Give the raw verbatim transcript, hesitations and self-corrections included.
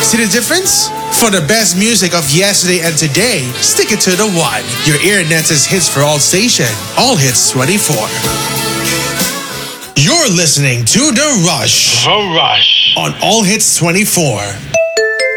See the difference? For the best music of yesterday and today, stick it to the one. Your Earnet's hits for all station. All Hits twenty-four. You're listening to The Rush. The Rush. On All Hits twenty-four.